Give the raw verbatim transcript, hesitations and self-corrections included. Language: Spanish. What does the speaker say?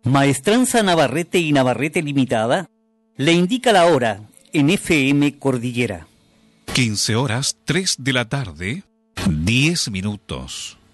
Maestranza Navarrete y Navarrete Limitada le indica la hora en F M Cordillera. quince horas, tres de la tarde, diez minutos.